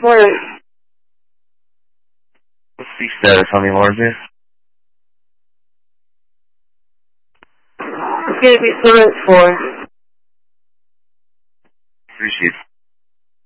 Morning. What's the status on the emergency? It's going to be 7-4.